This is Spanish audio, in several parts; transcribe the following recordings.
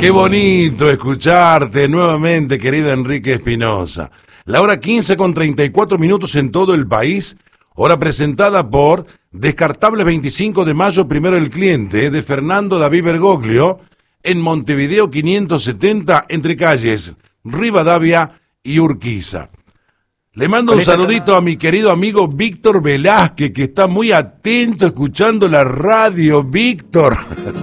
Qué bonito escucharte nuevamente, querido Enrique Espinosa. La hora 15:34 en todo el país, hora presentada por Descartables 25 de mayo, primero el cliente, de Fernando David Bergoglio, en Montevideo 570, entre calles Rivadavia y Urquiza. Le mando un saludito a mi querido amigo Víctor Velázquez, que está muy atento escuchando la radio. Víctor.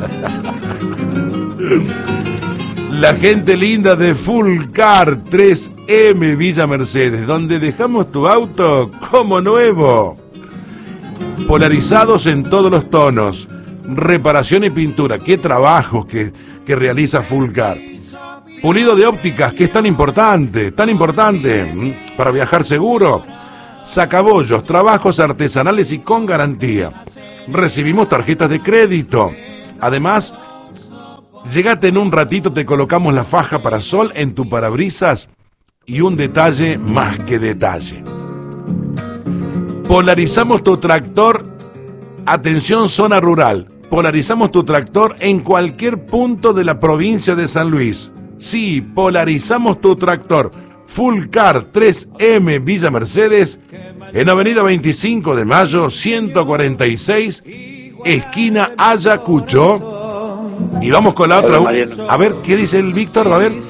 La gente linda de Fulcar 3M Villa Mercedes, donde dejamos tu auto como nuevo. Polarizados en todos los tonos, reparación y pintura. Qué trabajos que realiza Fulcar. Pulido de ópticas, que es tan importante para viajar seguro. Sacabollos, trabajos artesanales y con garantía. Recibimos tarjetas de crédito. Además, llegate en un ratito, te colocamos la faja para sol en tu parabrisas y un detalle más que detalle. Polarizamos tu tractor, atención zona rural, polarizamos tu tractor en cualquier punto de la provincia de San Luis. Sí, polarizamos tu tractor. Fulcar 3M Villa Mercedes, en Avenida 25 de Mayo, 146, esquina Ayacucho. Y vamos con la otra. A ver, ¿qué dice el Víctor? A ver.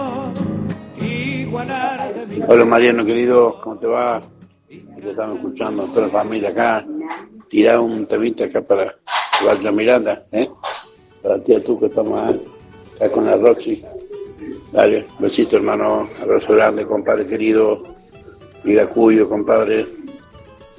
Hola Mariano, querido, ¿cómo te va? Te estamos escuchando, toda la familia acá. Tirá un temita acá para Valtra Miranda, para ti a tú que estamos acá con la Roxy. Dale, besito hermano, abrazo grande, compadre querido. Vida cuyo, compadre.